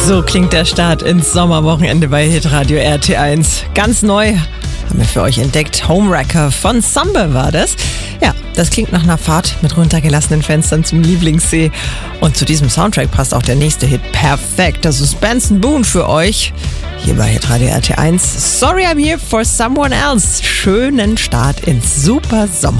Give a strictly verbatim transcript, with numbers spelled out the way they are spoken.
So klingt der Start ins Sommerwochenende bei Hitradio R T eins. Ganz neu haben wir für euch entdeckt. Homewrecker von Samba war das. Ja, das klingt nach einer Fahrt mit runtergelassenen Fenstern zum Lieblingssee. Und zu diesem Soundtrack passt auch der nächste Hit perfekt. Das ist Benson Boone für euch. Hier bei Hitradio R T eins. Sorry, I'm here for someone else. Schönen Start ins super Sommer.